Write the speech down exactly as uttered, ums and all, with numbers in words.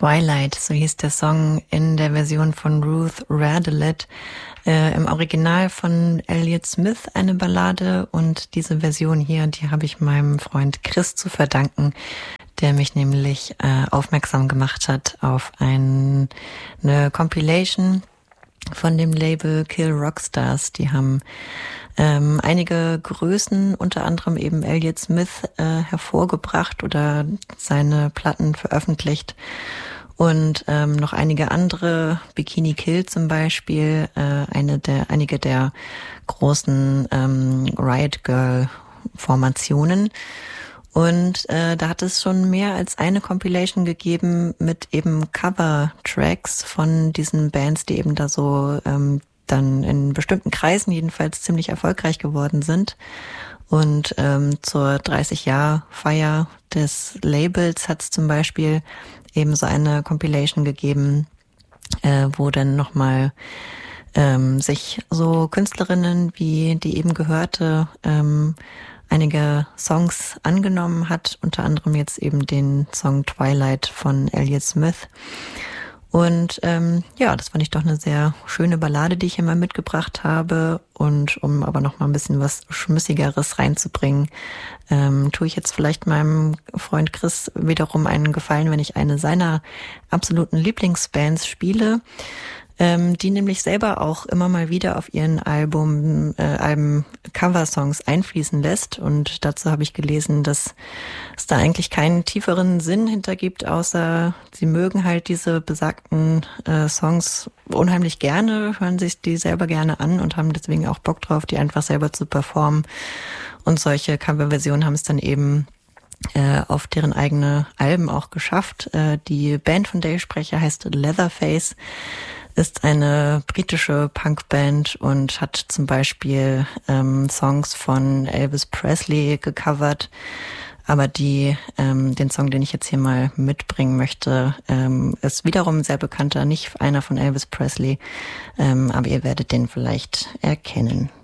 Twilight, so hieß der Song in der Version von Ruth Radelet, äh, im Original von Elliott Smith eine Ballade, und diese Version hier, die habe ich meinem Freund Chris zu verdanken, der mich nämlich äh, aufmerksam gemacht hat auf ein, eine Compilation von dem Label Kill Rockstars. Die haben ähm, einige Größen, unter anderem eben Elliott Smith, äh, hervorgebracht oder seine Platten veröffentlicht. Und ähm, noch einige andere, Bikini Kill zum Beispiel, äh, eine der, einige der großen ähm, Riot Girl Formationen. Und äh, da hat es schon mehr als eine Compilation gegeben mit eben Cover-Tracks von diesen Bands, die eben da so ähm, dann in bestimmten Kreisen jedenfalls ziemlich erfolgreich geworden sind. Und ähm, zur dreißig-Jahr-Feier des Labels hat es zum Beispiel eben so eine Compilation gegeben, äh, wo dann nochmal ähm, sich so Künstlerinnen, wie die eben gehörte, ähm, einige Songs angenommen hat, unter anderem jetzt eben den Song Twilight von Elliott Smith. Und ähm, ja, das fand ich doch eine sehr schöne Ballade, die ich hier mal mitgebracht habe. Und um aber noch mal ein bisschen was Schmissigeres reinzubringen, ähm, tue ich jetzt vielleicht meinem Freund Chris wiederum einen Gefallen, wenn ich eine seiner absoluten Lieblingsbands spiele, ähm, die nämlich selber auch immer mal wieder auf ihren Album, äh, Alben Coversongs einfließen lässt. Und dazu habe ich gelesen, dass es da eigentlich keinen tieferen Sinn hintergibt, außer sie mögen halt diese besagten äh, Songs unheimlich gerne, hören sich die selber gerne an und haben deswegen auch Bock drauf, die einfach selber zu performen. Und solche Coverversionen haben es dann eben äh, auf deren eigene Alben auch geschafft. Äh, die Band, von der ich spreche, heißt Leatherface, ist eine britische Punkband und hat zum Beispiel ähm, Songs von Elvis Presley gecovert. Aber die, ähm, den Song, den ich jetzt hier mal mitbringen möchte, ähm, ist wiederum ein sehr bekannter, nicht einer von Elvis Presley, ähm, aber ihr werdet den vielleicht erkennen.